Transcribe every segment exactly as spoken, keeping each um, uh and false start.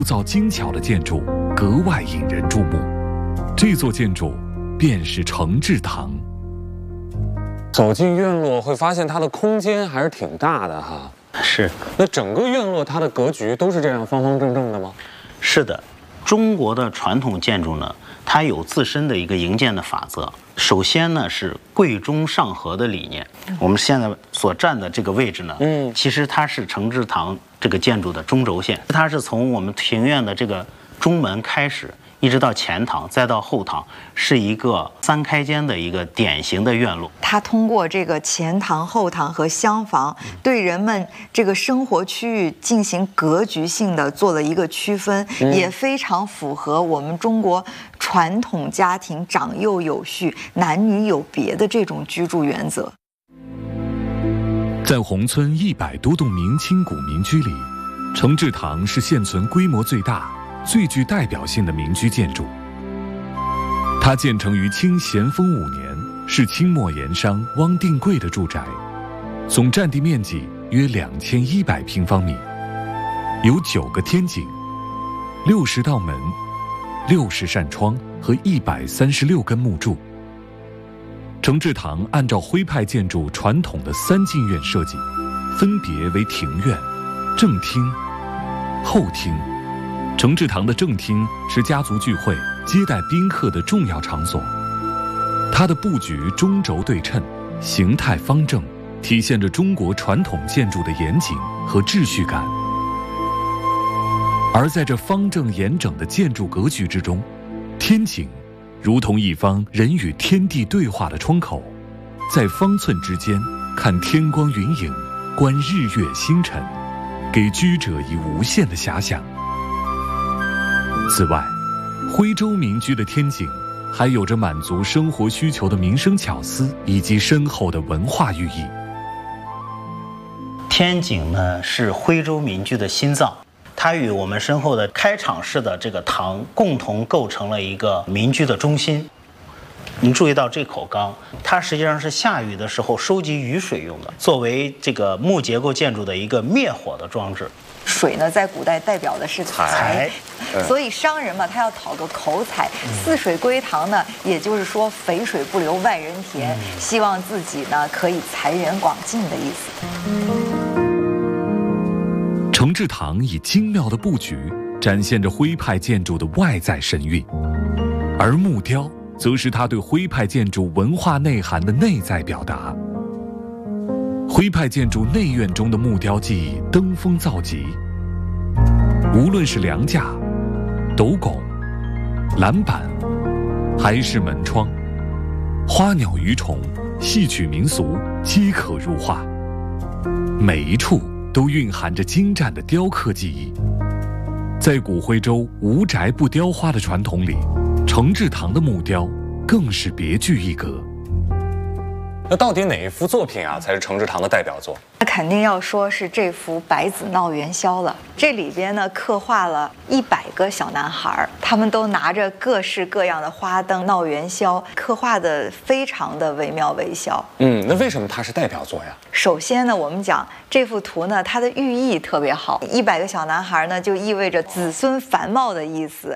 造精巧的建筑格外引人注目。这座建筑便是承志堂。 走进院落会发现它的空间还是挺大的哈。 是。 那整个院落它的格局都是这样方方正正的吗？ 是的，中国的传统建筑呢，它有自身的一个营建的法则。首先呢是贵中上合的理念。我们现在所站的这个位置呢，嗯，其实它是承志堂这个建筑的中轴线，它是从我们庭院的这个中门开始，一直到前堂，再到后堂，是一个三开间的一个典型的院落。 它通过这个前堂、后堂和厢房，对人们这个生活区域进行格局性的做了一个区分，嗯、也非常符合我们中国传统家庭长幼有序、男女有别的这种居住原则。 在宏村一百多栋明清古民居里，承志堂是现存规模最大、最具代表性的民居建筑。它建成于清咸丰五年，是清末盐商汪定贵的住宅，总占地面积约两千一百平方米，有九个天井、六十道门、六十扇窗和一百三十六根木柱。承志堂按照徽派建筑传统的三进院设计，分别为庭院、正厅、后厅。承志堂的正厅是家族聚会、接待宾客的重要场所，它的布局中轴对称，形态方正，体现着中国传统建筑的严谨和秩序感。而在这方正严整的建筑格局之中，天井如同一方人与天地对话的窗口，在方寸之间看天光云影，观日月星辰，给居者以无限的遐想。此外，徽州民居的天井还有着满足生活需求的民生巧思以及深厚的文化寓意。 天井呢是徽州民居的心脏，它与我们身后的开敞式的这个堂共同构成了一个民居的中心。您注意到这口缸，它实际上是下雨的时候收集雨水用的，作为这个木结构建筑的一个灭火的装置。 水呢，在古代代表的是财，所以商人嘛，他要讨个口彩。四水归堂呢，也就是说肥水不流外人田，希望自己呢可以财源广进的意思。 承志堂以精妙的布局展现着徽派建筑的外在神韵，而木雕则是他对徽派建筑文化内涵的内在表达。徽派建筑内院中的木雕技艺登峰造极，无论是梁架、斗拱、栏板，还是门窗，花鸟鱼虫、戏曲民俗皆可入画，每一处都蕴含着精湛的雕刻技艺。在古徽州无宅不雕花的传统里，承志堂的木雕更是别具一格。 那到底哪一幅作品啊才是承志堂的代表作？ 那肯定要说是这幅《百子闹元宵》了。这里边呢刻画了一百个小男孩，他们都拿着各式各样的花灯闹元宵，刻画的非常的惟妙惟肖。 嗯，那为什么它是代表作呀？ 首先呢，我们讲这幅图呢，它的寓意特别好。一百个小男孩呢，就意味着子孙繁茂的意思。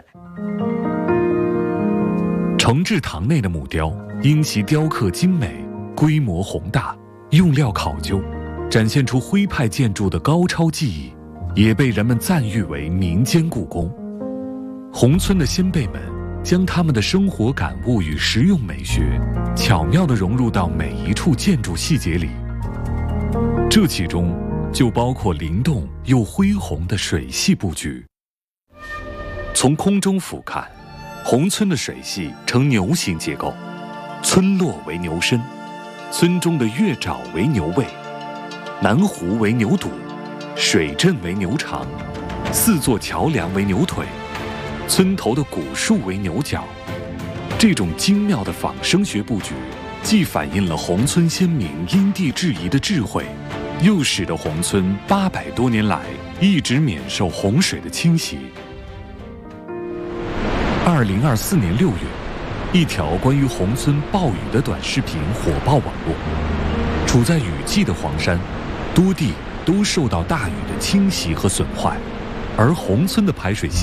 承志堂内的木雕因其雕刻精美、规模宏大、用料考究，展现出徽派建筑的高超技艺，也被人们赞誉为民间故宫。宏村的先辈们将他们的生活感悟与实用美学巧妙地融入到每一处建筑细节里，这其中就包括灵动又恢宏的水系布局。从空中俯瞰，宏村的水系呈牛形结构，村落为牛身，村中的月沼为牛胃，南湖为牛肚，水镇为牛肠，四座桥梁为牛腿，村头的古树为牛角。这种精妙的仿生学布局，既反映了宏村先民因地制宜的智慧，又使得宏村八百多年来一直免受洪水的侵袭。二零二四年六月，一条关于宏村暴雨的短视频火爆网络。处在雨季的黄山，多地都受到大雨的侵袭和损坏，而宏村的排水系